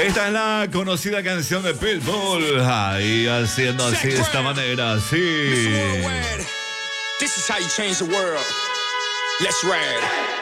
Esta es la conocida canción de Pitbull. Ahí haciendo así de esta manera, sí. This is how you change the world. Let's ride.